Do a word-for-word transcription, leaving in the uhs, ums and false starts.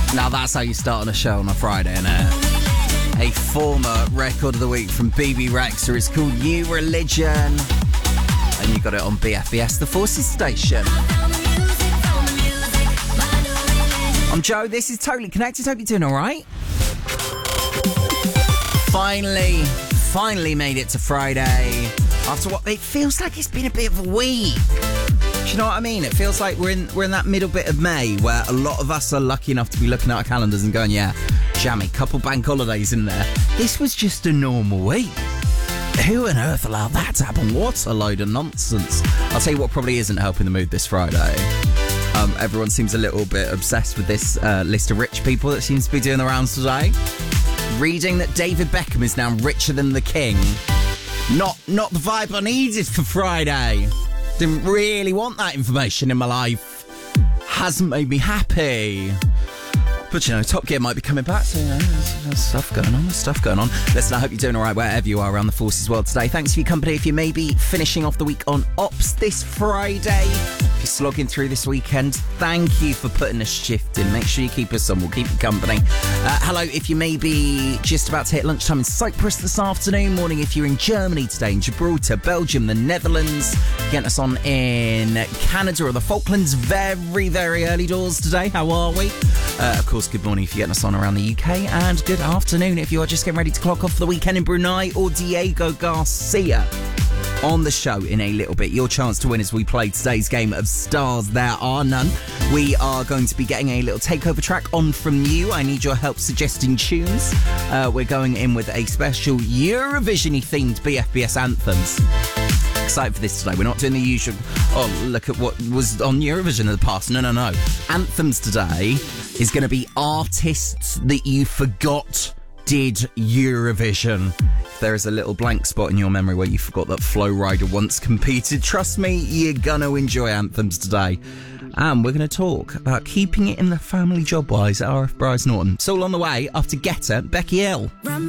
Now that's how you start on a show on a Friday, innit? A former record of the week from B B Rexha is called New Religion. And you got it on B F B S, the Forces station. I'm Joe, this is Totally Connected. Hope you're doing alright. Finally, finally made it to Friday. After what it feels like it's been a bit of a week. Do you know what I mean? It feels like we're in we're in that middle bit of May where a lot of us are lucky enough to be looking at our calendars and going, yeah, jammy, couple bank holidays in there. This was just a normal week. Who on earth allowed that to happen? What a load of nonsense. I'll tell you what probably isn't helping the mood this Friday. Um, everyone seems a little bit obsessed with this uh, list of rich people that seems to be doing the rounds today. Reading that David Beckham is now richer than the king. Not, not the vibe I needed for Friday. Didn't really want that information in my life. Hasn't made me happy. But, you know, Top Gear might be coming back, so, you know, there's, there's stuff going on, there's stuff going on. Listen, I hope you're doing all right wherever you are around the Forces world today. Thanks for your company. If you may be finishing off the week on Ops this Friday, if you're slogging through this weekend, thank you for putting a shift in. Make sure you keep us on, we'll keep you company. Uh, hello, if you may be just about to hit lunchtime in Cyprus this afternoon. Morning if you're in Germany today, in Gibraltar, Belgium, the Netherlands. Getting us on in Canada or the Falklands very, very early doors today. How are we? Uh, of course, good morning if you're getting us on around the U K, and good afternoon if you are just getting ready to clock off for the weekend in Brunei or Diego Garcia. On the show in a little bit, your chance to win as we play today's game of Stars There Are None. We are going to be getting a little takeover track on from you. I need your help suggesting tunes. Uh, we're going in with a special Eurovision-y themed B F B S anthems. Excited for this today. We're not doing the usual, oh, look at what was on Eurovision in the past. No, no, no. Anthems today is going to be artists that you forgot did Eurovision. If there is a little blank spot in your memory where you forgot that Flo Rida once competed, trust me, you're going to enjoy anthems today. And we're going to talk about keeping it in the family job-wise at R F Bryce Norton. It's all on the way after Getter, Becky Hill.